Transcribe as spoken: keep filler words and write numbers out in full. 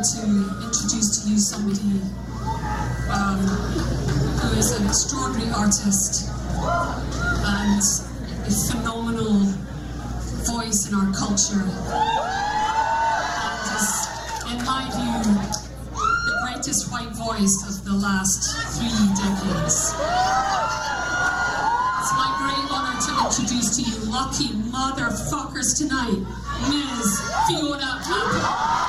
to introduce to you somebody um, who is an extraordinary artist and a phenomenal voice in our culture, and is, in my view, the greatest white voice of the last three decades. It's my great honour to introduce to you lucky motherfuckers tonight, Miz Fiona Apple.